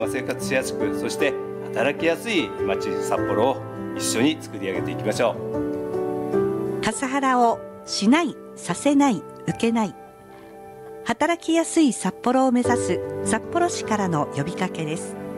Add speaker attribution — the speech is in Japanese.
Speaker 1: 生活しやすく、そして働きやすい街札幌を一緒に作り上げていきましょう。
Speaker 2: カスハラをしない、させない、受けない。働きやすい札幌を目指す札幌市からの呼びかけです。